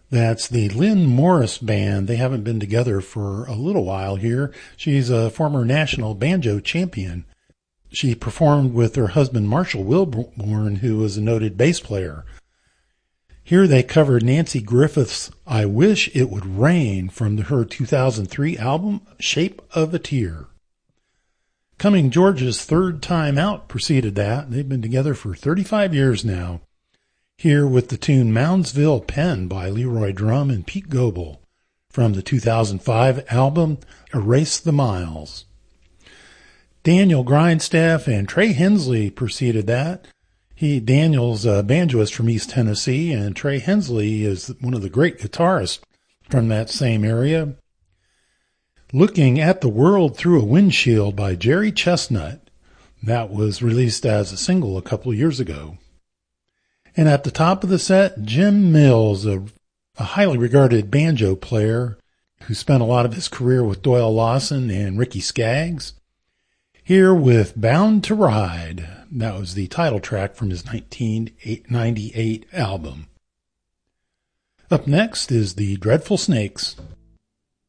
That's the Lynn Morris Band. They haven't been together for a little while here. She's a former national banjo champion. She performed with her husband Marshall Wilborn, who was a noted bass player. Here they covered Nancy Griffith's I Wish It Would Rain from her 2003 album Shape of a Tear. Coming George's Third Time Out preceded that. They've been together for 35 years now. Here with the tune Moundsville Pen by Leroy Drum and Pete Goebel from the 2005 album Erase the Miles. Daniel Grindstaff and Trey Hensley preceded that. Daniel's a banjoist from East Tennessee, and Trey Hensley is one of the great guitarists from that same area. Looking at the World Through a Windshield by Jerry Chestnut. That was released as a single a couple of years ago. And at the top of the set, Jim Mills, a highly regarded banjo player who spent a lot of his career with Doyle Lawson and Ricky Skaggs. Here with Bound to Ride. That was the title track from his 1998 album. Up next is the Dreadful Snakes.